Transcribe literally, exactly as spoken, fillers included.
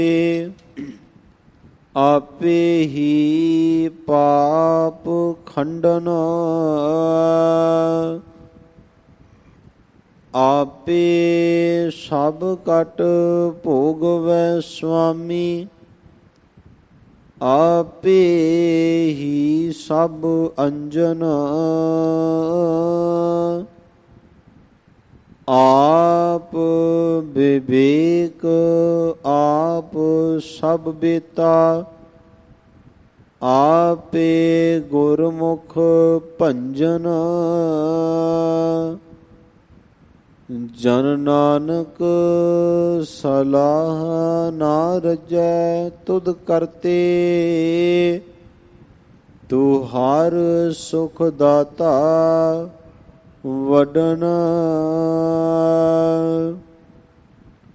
ਆਪੇ ਹੀ ਪਾਪ ਖੰਡਨ, ਆਪੇ ਸਭ ਕਟ ਭੋਗਵੈ ਸੁਆਮੀ, ਆਪੇ ਹੀ ਸਭ ਅੰਜਨ, ਆਪ ਵਿਵੇਕ ਆਪ ਸਭ ਬੇਤਾ, ਆਪੇ ਗੁਰਮੁਖ ਭੰਜਨ, ਜਨ ਨਾਨਕ ਸਲਾਹ ਨਾ ਰਜੈ ਤੁਧ ਕਰਤੇ, ਤੂੰ ਹਰ ਸੁਖ ਦਾਤਾ ਵਡਨ।